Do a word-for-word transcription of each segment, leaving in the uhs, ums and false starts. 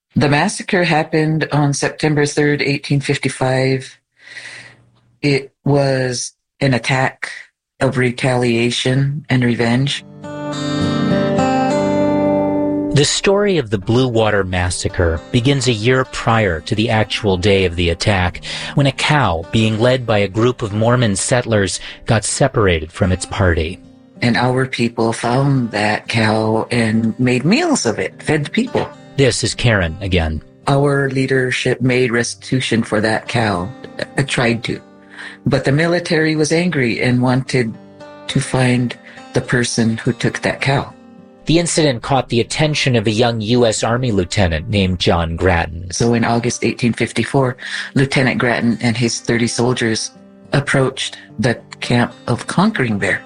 The massacre happened on September third, eighteen fifty-five. It was an attack of retaliation and revenge. The story of the Blue Water Massacre begins a year prior to the actual day of the attack, when a cow being led by a group of Mormon settlers got separated from its party. And our people found that cow and made meals of it, fed the people. This is Karen again. Our leadership made restitution for that cow, uh, tried to. But the military was angry and wanted to find the person who took that cow. The incident caught the attention of a young U S Army lieutenant named John Grattan. So in August eighteen fifty-four, Lieutenant Grattan and his thirty soldiers approached the camp of Conquering Bear.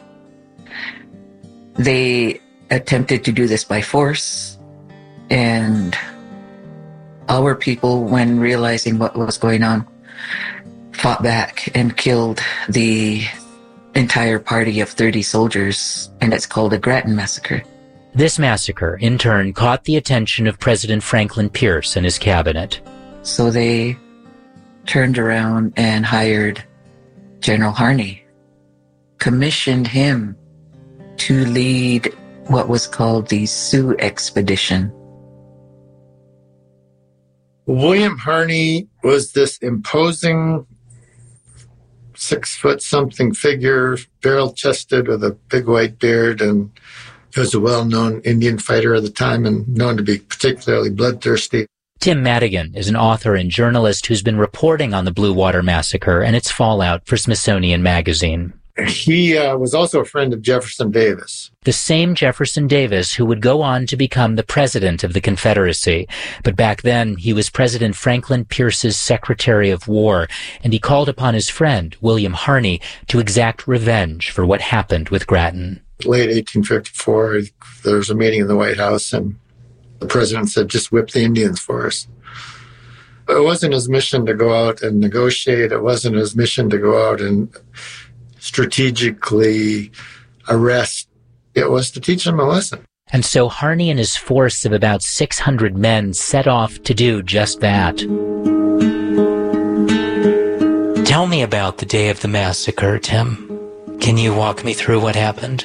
They attempted to do this by force, and our people, when realizing what was going on, fought back and killed the entire party of thirty soldiers, and it's called a Grattan Massacre. This massacre, in turn, caught the attention of President Franklin Pierce and his cabinet. So they turned around and hired General Harney, commissioned him to lead what was called the Sioux Expedition. William Harney was this imposing six-foot-something figure, barrel-chested with a big white beard, and he was a well-known Indian fighter at the time and known to be particularly bloodthirsty. Tim Madigan is an author and journalist who's been reporting on the Blue Water Massacre and its fallout for Smithsonian Magazine. He uh, was also a friend of Jefferson Davis. The same Jefferson Davis who would go on to become the president of the Confederacy. But back then, he was President Franklin Pierce's Secretary of War, and he called upon his friend, William Harney, to exact revenge for what happened with Grattan. Late eighteen fifty-four, there was a meeting in the White House, and the president said, just whip the Indians for us. But it wasn't his mission to go out and negotiate. It wasn't his mission to go out and strategically arrest. It was to teach them a lesson. And so Harney and his force of about six hundred men set off to do just that. Tell me about the day of the massacre, Tim. Can you walk me through what happened?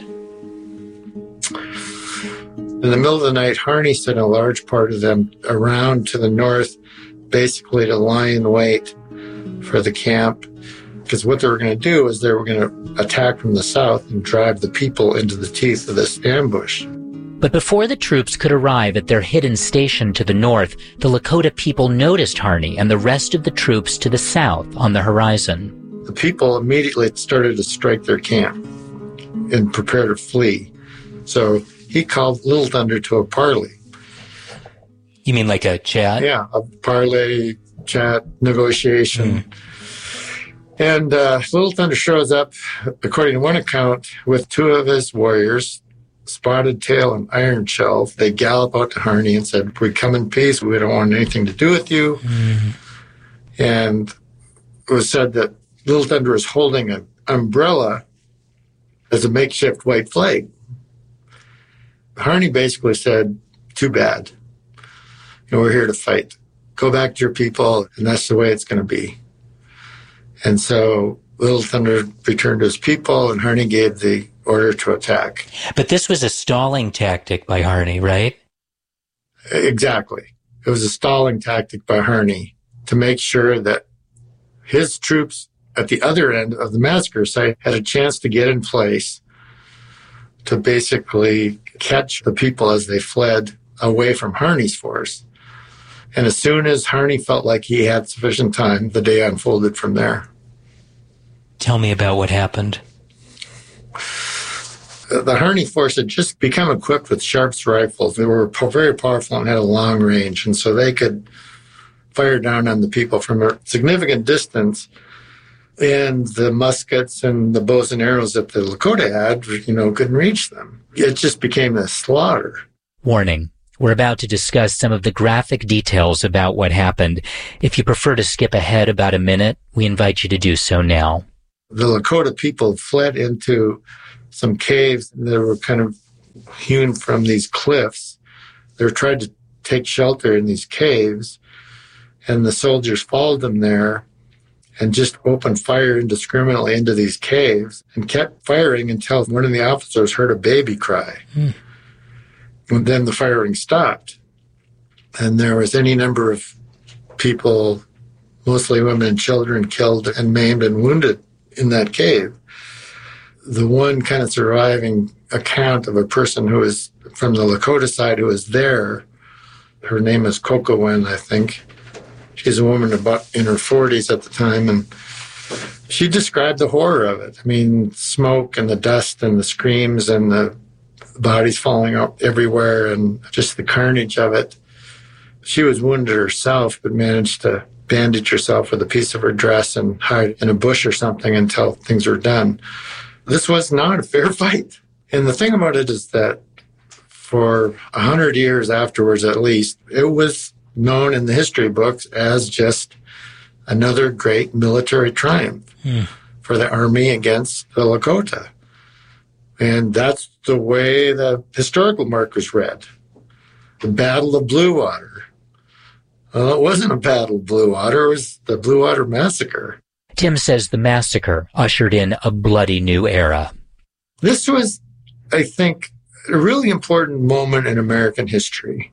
In the middle of the night, Harney sent a large part of them around to the north, basically to lie in wait for the camp. Because what they were going to do is they were going to attack from the south and drive the people into the teeth of this ambush. But before the troops could arrive at their hidden station to the north, the Lakota people noticed Harney and the rest of the troops to the south on the horizon. The people immediately started to strike their camp and prepare to flee. So he called Little Thunder to a parley. You mean like a chat? Yeah, a parley, chat, negotiation. Mm. And uh, Little Thunder shows up, according to one account, with two of his warriors, Spotted Tail and Iron Shell. They gallop out to Harney and said, we come in peace. We don't want anything to do with you. Mm. And it was said that Little Thunder is holding an umbrella as a makeshift white flag. Harney basically said, too bad. You know, we're here to fight. Go back to your people, and that's the way it's going to be. And so Little Thunder returned to his people, and Harney gave the order to attack. But this was a stalling tactic by Harney, right? Exactly. It was a stalling tactic by Harney to make sure that his troops at the other end of the massacre site had a chance to get in place to basically catch the people as they fled away from Harney's force. And as soon as Harney felt like he had sufficient time, the day unfolded from there. Tell me about what happened. The Harney force had just become equipped with Sharps rifles. They were very powerful and had a long range, and so they could fire down on the people from a significant distance. And the muskets and the bows and arrows that the Lakota had, you know, couldn't reach them. It just became a slaughter. Warning. We're about to discuss some of the graphic details about what happened. If you prefer to skip ahead about a minute, we invite you to do so now. The Lakota people fled into some caves that were kind of hewn from these cliffs. They were trying to take shelter in these caves, and the soldiers followed them there and just opened fire indiscriminately into these caves and kept firing until one of the officers heard a baby cry. Hmm. And then the firing stopped. And there was any number of people, mostly women and children, killed and maimed and wounded in that cave. The one kind of surviving account of a person who was from the Lakota side who was there, her name is Cocowen, I think. She's a woman about in her forties at the time, and she described the horror of it. I mean, smoke and the dust and the screams and the bodies falling up everywhere and just the carnage of it. She was wounded herself, but managed to bandage herself with a piece of her dress and hide in a bush or something until things were done. This was not a fair fight. And the thing about it is that for a hundred years afterwards, at least, it was known in the history books as just another great military triumph hmm. for the army against the Lakota. And that's the way the historical mark was read. The Battle of Blue Water. Well, it wasn't a Battle of Blue Water, it was the Blue Water Massacre. Tim says the massacre ushered in a bloody new era. This was, I think, a really important moment in American history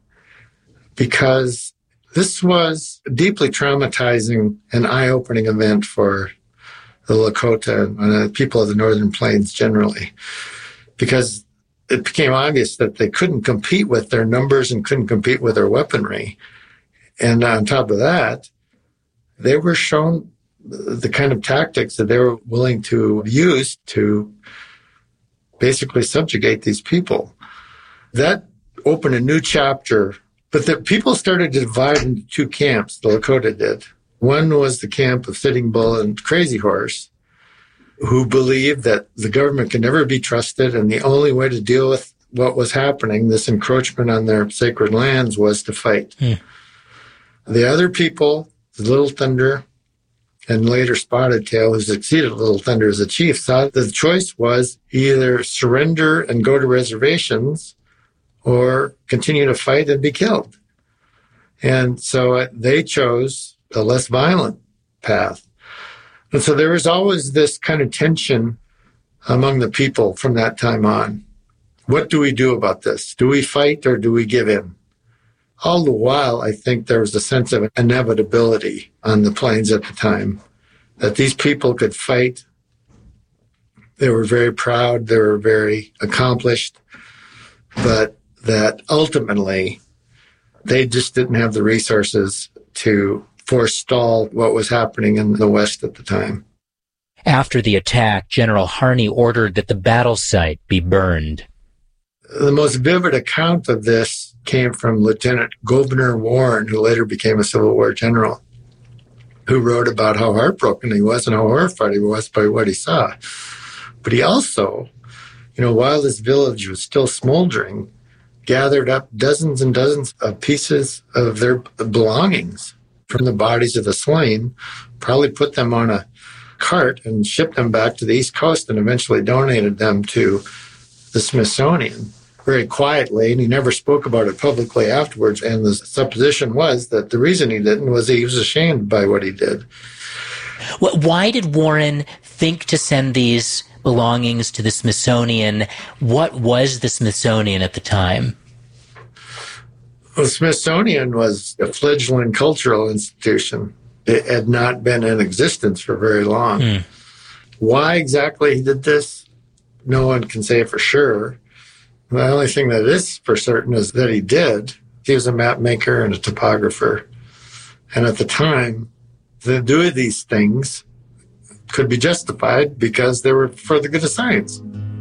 because this was a deeply traumatizing and eye-opening event for the Lakota and the people of the Northern Plains generally, because it became obvious that they couldn't compete with their numbers and couldn't compete with their weaponry. And on top of that, they were shown the kind of tactics that they were willing to use to basically subjugate these people. That opened a new chapter, but the people started to divide into two camps, the Lakota did. One was the camp of Sitting Bull and Crazy Horse, who believed that the government could never be trusted and the only way to deal with what was happening, this encroachment on their sacred lands, was to fight. Hmm. The other people, the Little Thunder and later Spotted Tail, who succeeded Little Thunder as a chief, thought the choice was either surrender and go to reservations or continue to fight and be killed. And so they chose the less violent path. And so there was always this kind of tension among the people from that time on. What do we do about this? Do we fight or do we give in? All the while, I think there was a sense of inevitability on the plains at the time, that these people could fight. They were very proud. They were very accomplished. But that ultimately, they just didn't have the resources to forestall what was happening in the West at the time. After the attack, General Harney ordered that the battle site be burned. The most vivid account of this came from Lieutenant Gouverneur Warren, who later became a Civil War general, who wrote about how heartbroken he was and how horrified he was by what he saw. But he also, you know, while this village was still smoldering, gathered up dozens and dozens of pieces of their belongings from the bodies of the slain, probably put them on a cart and shipped them back to the East Coast and eventually donated them to the Smithsonian very quietly, and he never spoke about it publicly afterwards. And the supposition was that the reason he didn't was he was ashamed by what he did. Why did Warren think to send these belongings to the Smithsonian? What was the Smithsonian at the time? The Smithsonian was a fledgling cultural institution. It had not been in existence for very long. Hmm. Why exactly he did this, no one can say for sure. The only thing that is for certain is that he did. He was a map maker and a topographer. And at the time, the doing these things could be justified because they were for the good of science.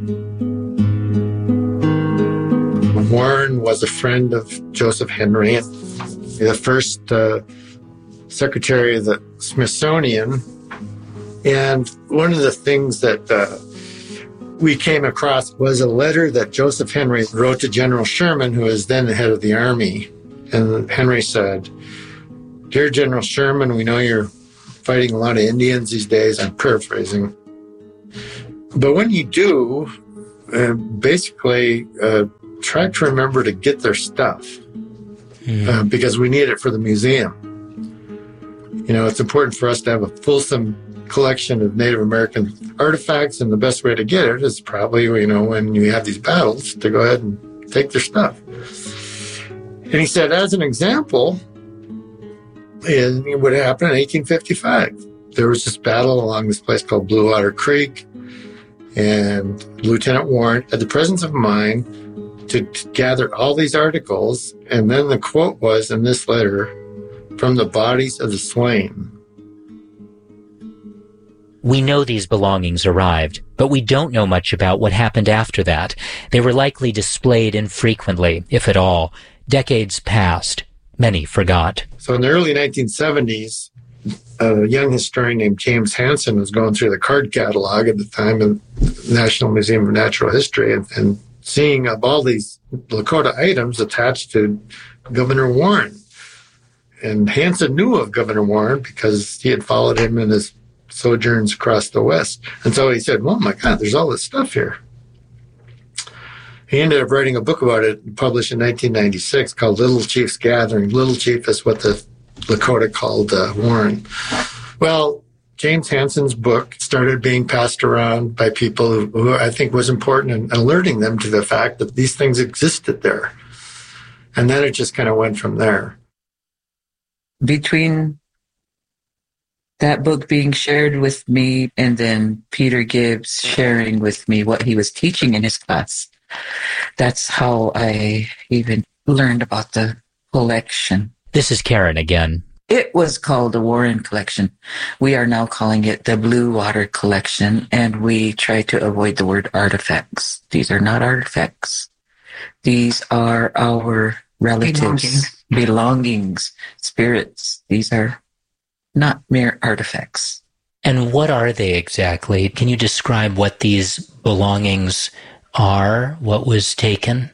Warren was a friend of Joseph Henry, the first uh, secretary of the Smithsonian. And one of the things that uh, we came across was a letter that Joseph Henry wrote to General Sherman, who was then the head of the Army. And Henry said, "Dear General Sherman, we know you're fighting a lot of Indians these days." I'm paraphrasing. But when you do, uh, basically uh, try to remember to get their stuff. mm. uh, because we need it for the museum. You know, it's important for us to have a fulsome collection of Native American artifacts, and the best way to get it is probably, you know, when you have these battles, to go ahead and take their stuff. And he said, as an example, in what happened in eighteen fifty-five, there was this battle along this place called Blue Water Creek, and Lieutenant Warren had the presence of mind to, to gather all these articles, and then the quote was in this letter, "From the bodies of the slain." We know these belongings arrived, but we don't know much about what happened after that. They were likely displayed infrequently, if at all. Decades passed. Many forgot. So in the early nineteen seventies, a young historian named James Hansen was going through the card catalog at the time in the National Museum of Natural History and, and seeing of all these Lakota items attached to Governor Warren. And Hansen knew of Governor Warren because he had followed him in his sojourns across the West. And so he said, oh my God, there's all this stuff here. He ended up writing a book about it, published in nineteen ninety-six, called Little Chief's Gathering. Little Chief is what the Lakota called uh, Warren. Well, James Hansen's book started being passed around by people who, who I think was important in alerting them to the fact that these things existed there. And then it just kind of went from there. Between that book being shared with me and then Peter Gibbs sharing with me what he was teaching in his class, that's how I even learned about the collection. This is Karen again. It was called the Warren Collection. We are now calling it the Blue Water Collection, and we try to avoid the word artifacts. These are not artifacts. These are our relatives, belongings, belongings spirits. These are not mere artifacts. And what are they exactly? Can you describe what these belongings are? What was taken?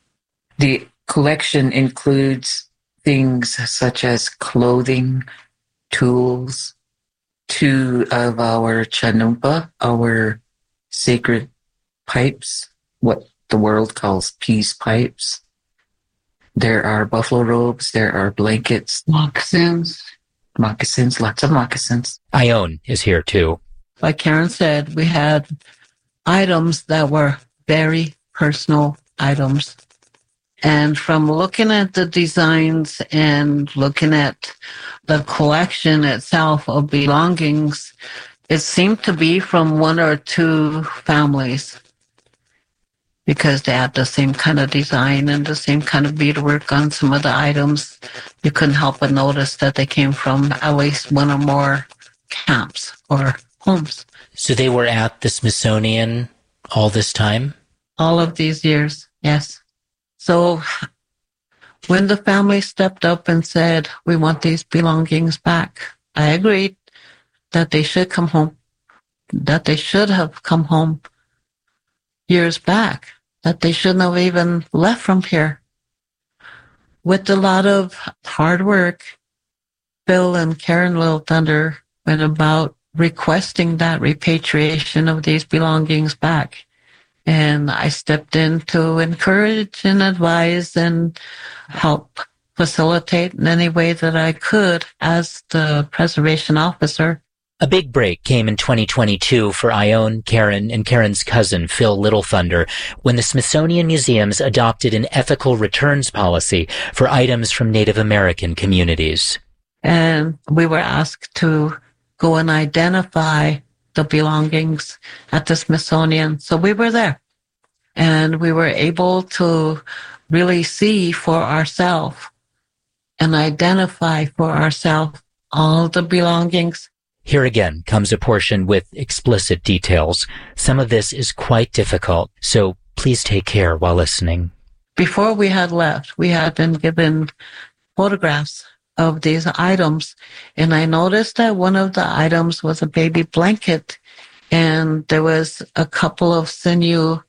The collection includes things such as clothing, tools, two of our chanumpa, our sacred pipes, what the world calls peace pipes. There are buffalo robes, there are blankets, moccasins, moccasins, lots of moccasins. Ione is here too. Like Karen said, we had items that were very personal items. And from looking at the designs and looking at the collection itself of belongings, it seemed to be from one or two families because they had the same kind of design and the same kind of beadwork on some of the items. You couldn't help but notice that they came from at least one or more camps or homes. So they were at the Smithsonian all this time? All of these years, yes. So when the family stepped up and said, we want these belongings back, I agreed that they should come home, that they should have come home years back, that they shouldn't have even left from here. With a lot of hard work, Bill and Karen Little Thunder went about requesting that repatriation of these belongings back. And I stepped in to encourage and advise and help facilitate in any way that I could as the preservation officer. A big break came in twenty twenty-two for Ione, Karen, and Karen's cousin, Phil Little Thunder, when the Smithsonian Museums adopted an ethical returns policy for items from Native American communities. And we were asked to go and identify the belongings at the Smithsonian. So we were there and we were able to really see for ourselves and identify for ourselves all the belongings. Here again comes a portion with explicit details. Some of this is quite difficult, so please take care while listening. Before we had left, we had been given photographs of these items, and I noticed that one of the items was a baby blanket, and there was a couple of sinew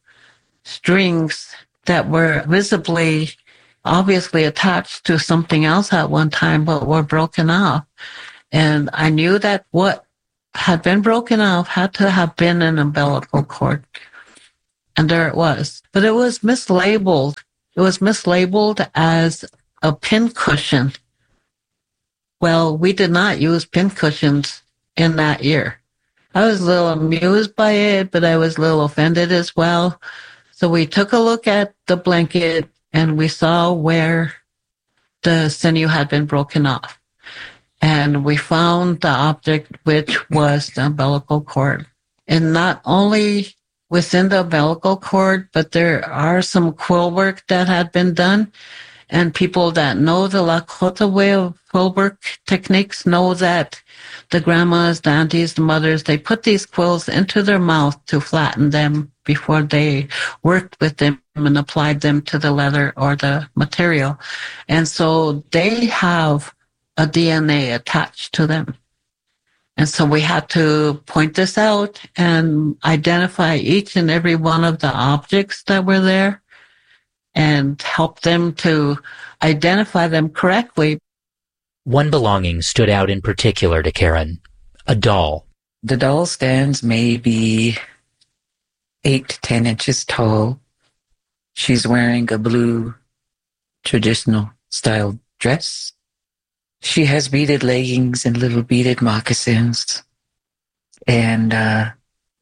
strings that were visibly, obviously attached to something else at one time, but were broken off. And I knew that what had been broken off had to have been an umbilical cord. And there it was. But it was mislabeled. It was mislabeled as a pin cushion. Well, we did not use pin cushions in that year. I was a little amused by it, but I was a little offended as well. So we took a look at the blanket and we saw where the sinew had been broken off. And we found the object, which was the umbilical cord. And not only within the umbilical cord, but there are some quill work that had been done. And people that know the Lakota way of quill work techniques know that the grandmas, the aunties, the mothers, they put these quills into their mouth to flatten them before they worked with them and applied them to the leather or the material. And so they have a D N A attached to them. And so we had to point this out and identify each and every one of the objects that were there and help them to identify them correctly. One belonging stood out in particular to Karen, a doll. The doll stands maybe eight to ten inches tall. She's wearing a blue traditional style dress. She has beaded leggings and little beaded moccasins. And uh,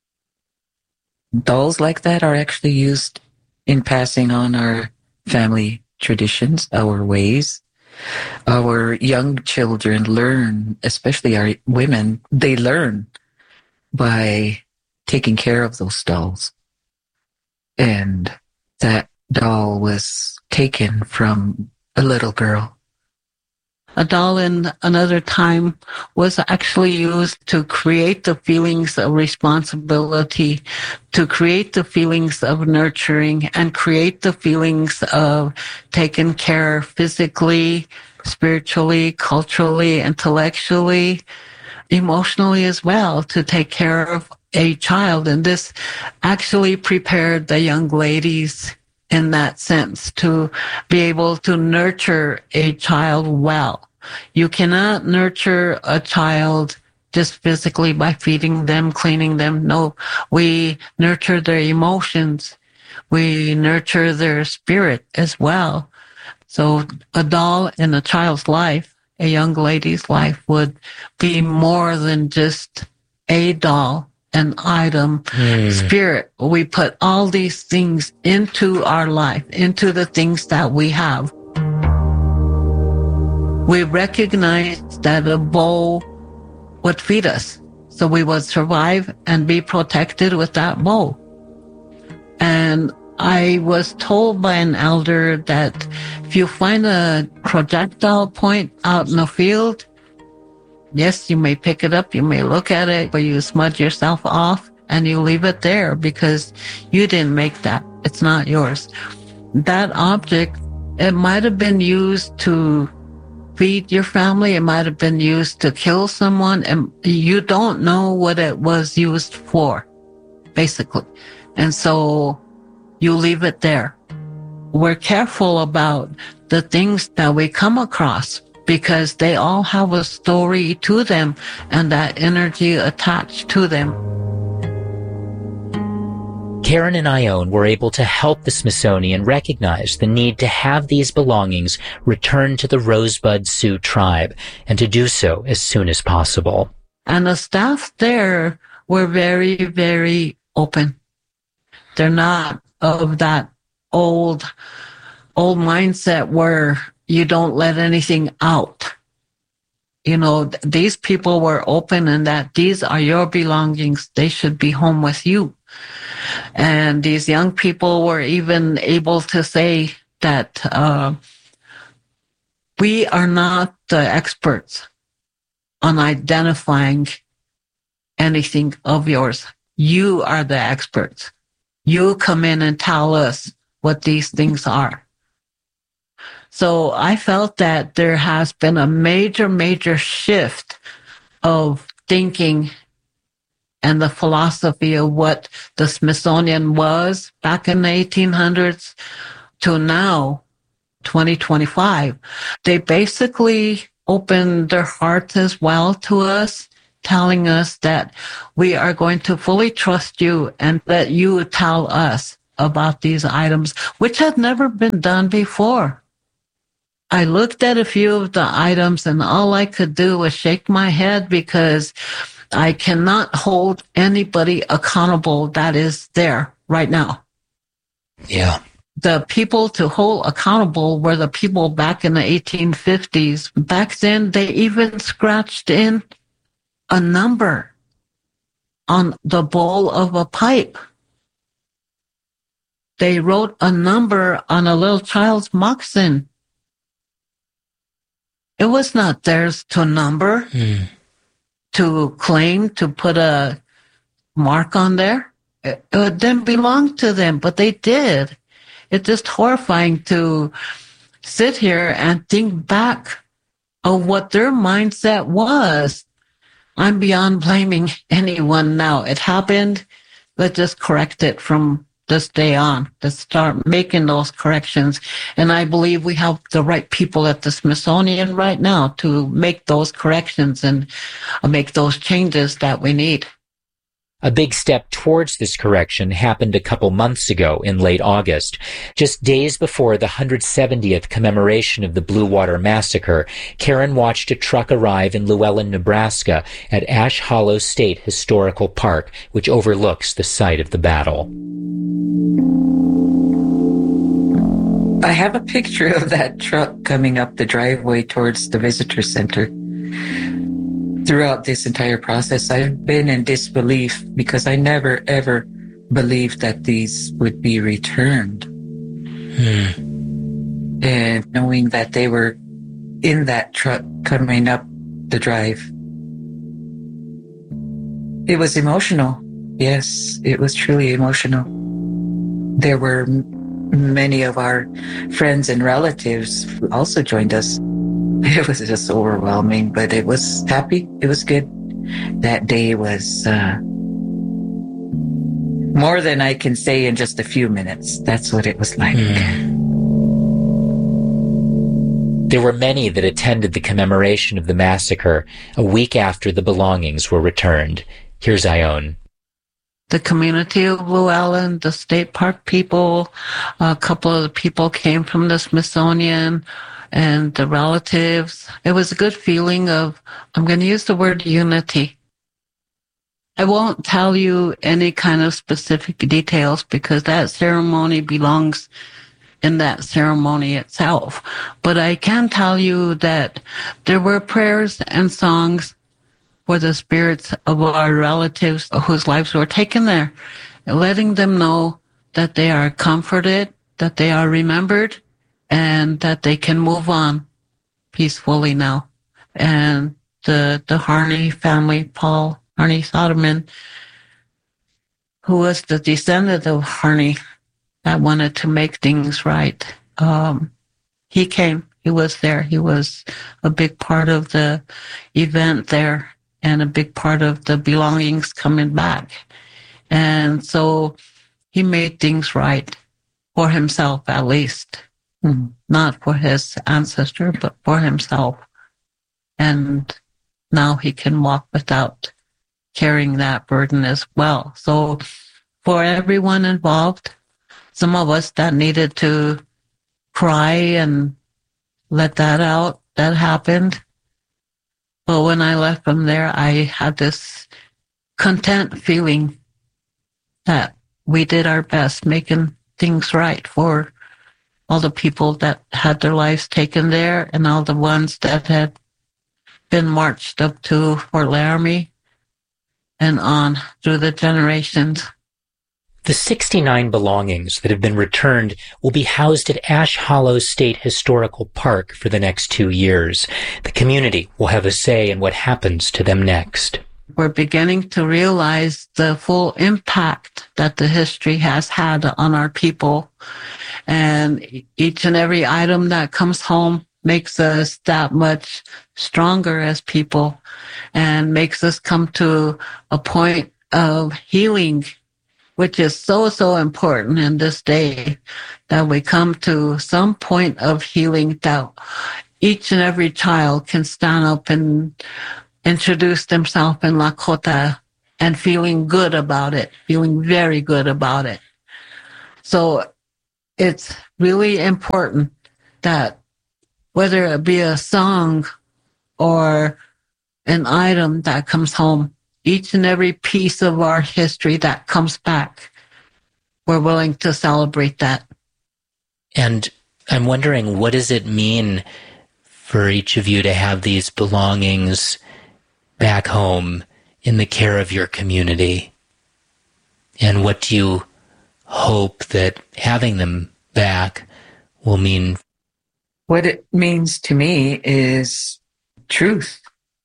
dolls like that are actually used in passing on our family traditions, our ways. Our young children learn, especially our women, they learn by taking care of those dolls. And that doll was taken from a little girl. A doll in another time was actually used to create the feelings of responsibility, to create the feelings of nurturing, and create the feelings of taking care physically, spiritually, culturally, intellectually, emotionally as well, to take care of a child. And this actually prepared the young ladies in that sense to be able to nurture a child well. You cannot nurture a child just physically by feeding them, cleaning them. No, we nurture their emotions. We nurture their spirit as well. So a doll in a child's life, a young lady's life, would be more than just a doll, an item, mm. spirit. We put all these things into our life, into the things that we have. We recognized that a bow would feed us, so we would survive and be protected with that bow. And I was told by an elder that if you find a projectile point out in the field, yes, you may pick it up, you may look at it, but you smudge yourself off and you leave it there because you didn't make that. It's not yours. That object, it might have been used to feed your family. It might have been used to kill someone, and you don't know what it was used for, basically. And so you leave it there. We're careful about the things that we come across because they all have a story to them and that energy attached to them. Karen and Ione were able to help the Smithsonian recognize the need to have these belongings returned to the Rosebud Sioux tribe, and to do so as soon as possible. And the staff there were very, very open. They're not of that old, old mindset where you don't let anything out. You know, th- these people were open in that these are your belongings. They should be home with you. And these young people were even able to say that uh, we are not the experts on identifying anything of yours. You are the experts. You come in and tell us what these things are. So I felt that there has been a major, major shift of thinking and the philosophy of what the Smithsonian was back in the eighteen hundreds to now, twenty twenty-five. They basically opened their hearts as well to us, telling us that we are going to fully trust you and let you tell us about these items, which had never been done before. I looked at a few of the items and all I could do was shake my head because I cannot hold anybody accountable that is there right now. Yeah. The people to hold accountable were the people back in the eighteen fifties. Back then, they even scratched in a number on the bowl of a pipe. They wrote a number on a little child's moccasin. It was not theirs to number, mm. to claim, to put a mark on there. It, it didn't belong to them, but they did. It's just horrifying to sit here and think back of what their mindset was. I'm beyond blaming anyone now. It happened. Let's just correct it from this day on. Let's start making those corrections. And I believe we have the right people at the Smithsonian right now to make those corrections and make those changes that we need. A big step towards this correction happened a couple months ago in late August. Just days before the one hundred seventieth commemoration of the Blue Water Massacre, Karen watched a truck arrive in Llewellyn, Nebraska at Ash Hollow State Historical Park, which overlooks the site of the battle. I have a picture of that truck coming up the driveway towards the visitor center. Throughout this entire process, I've been in disbelief because I never, ever believed that these would be returned. Hmm. And knowing that they were in that truck coming up the drive, it was emotional. Yes, it was truly emotional. There were m- many of our friends and relatives who also joined us. It was just overwhelming, but it was happy. It was good. That day was uh, more than I can say in just a few minutes. That's what it was like. Mm. There were many that attended the commemoration of the massacre a week after the belongings were returned. Here's Ione. The community of Llewellyn, the state park people, a couple of the people came from the Smithsonian, and the relatives. It was a good feeling of, I'm going to use the word unity. I won't tell you any kind of specific details because that ceremony belongs in that ceremony itself. But I can tell you that there were prayers and songs for the spirits of our relatives whose lives were taken there, letting them know that they are comforted, that they are remembered, and that they can move on peacefully now. And the the Harney family, Paul Harney Soderman, who was the descendant of Harney that wanted to make things right, um, he came. He was there. He was a big part of the event there and a big part of the belongings coming back. And so he made things right for himself, at least. Mm, not for his ancestor, but for himself. And now he can walk without carrying that burden as well. So for everyone involved, some of us that needed to cry and let that out, that happened. But when I left from there, I had this content feeling that we did our best making things right for all the people that had their lives taken there and all the ones that had been marched up to Fort Laramie and on through the generations. The sixty-nine belongings that have been returned will be housed at Ash Hollow State Historical Park for the next two years. The community will have a say in what happens to them next. We're beginning to realize the full impact that the history has had on our people. And each and every item that comes home makes us that much stronger as people and makes us come to a point of healing, which is so, so important in this day, that we come to some point of healing that each and every child can stand up and introduce themselves in Lakota and feeling good about it, feeling very good about it. So it's really important that whether it be a song or an item that comes home, each and every piece of our history that comes back, we're willing to celebrate that. And I'm wondering, what does it mean for each of you to have these belongings back home in the care of your community? And what do you hope that having them back will mean? What it means to me is truth.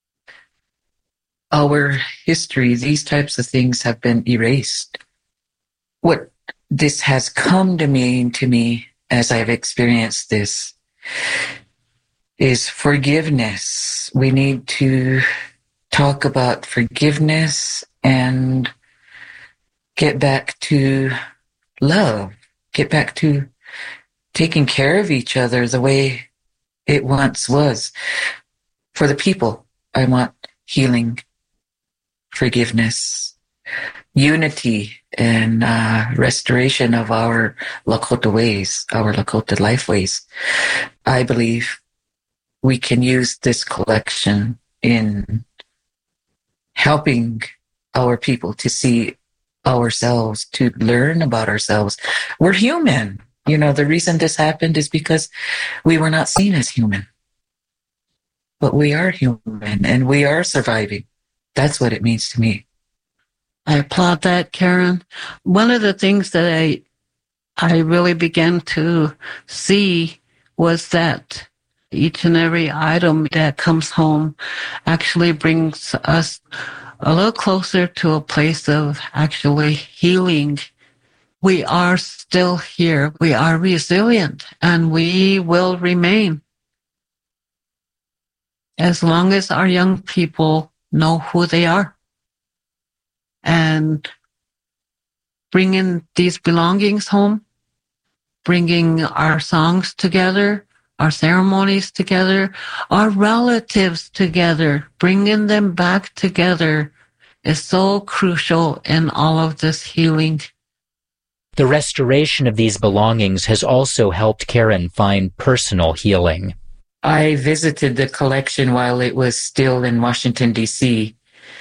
Our history, these types of things have been erased. What this has come to mean to me as I've experienced this is forgiveness. We need to talk about forgiveness and get back to love, get back to taking care of each other the way it once was. For the people, I want healing, forgiveness, unity, and uh, restoration of our Lakota ways, our Lakota life ways. I believe we can use this collection in helping our people to see ourselves, to learn about ourselves. We're human. You know, the reason this happened is because we were not seen as human. But we are human and we are surviving. That's what it means to me. I applaud that, Karen. One of the things that I I really began to see was that each and every item that comes home actually brings us a little closer to a place of actually healing. We are still here. We are resilient, and we will remain. As long as our young people know who they are. And bringing these belongings home, bringing our songs together, our ceremonies together, our relatives together, bringing them back together is so crucial in all of this healing. The restoration of these belongings has also helped Karen find personal healing. I visited the collection while it was still in Washington, D C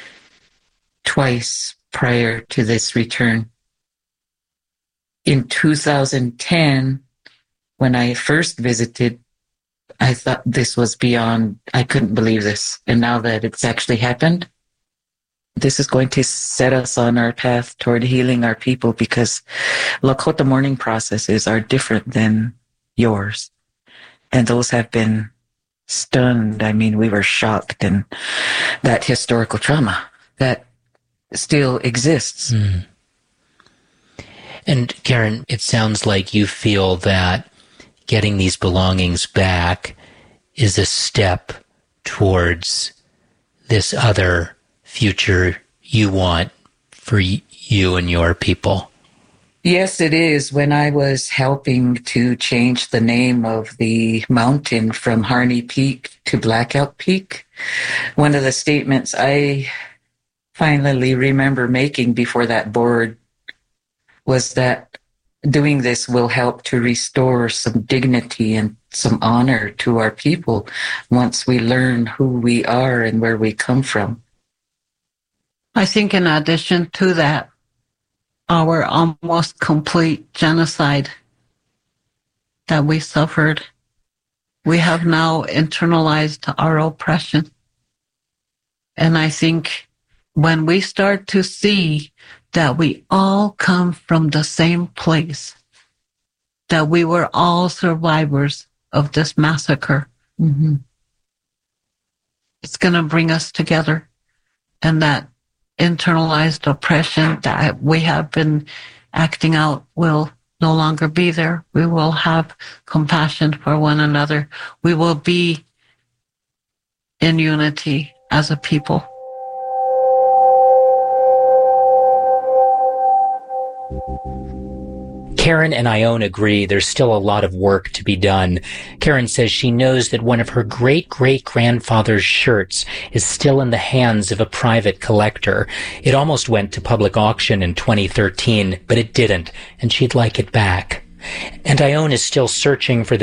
twice prior to this return. In two thousand ten, when I first visited, I thought this was beyond, I couldn't believe this. And now that it's actually happened, this is going to set us on our path toward healing our people, because Lakota mourning processes are different than yours. And those have been stunned. I mean, we were shocked, and that historical trauma that still exists. Mm. And Karen, it sounds like you feel that getting these belongings back is a step towards this other future you want for y- you and your people. Yes, it is. When I was helping to change the name of the mountain from Harney Peak to Blackout Peak, one of the statements I finally remember making before that board was that doing this will help to restore some dignity and some honor to our people once we learn who we are and where we come from. I think in addition to that, our almost complete genocide that we suffered, we have now internalized our oppression. And I think when we start to see that we all come from the same place, that we were all survivors of this massacre, mm-hmm. it's going to bring us together. And that internalized oppression that we have been acting out will no longer be there. We will have compassion for one another. We will be in unity as a people. Karen and Ione agree there's still a lot of work to be done. Karen says she knows that one of her great-great-grandfather's shirts is still in the hands of a private collector. It almost went to public auction in twenty thirteen, but it didn't, and she'd like it back. And Ione is still searching for the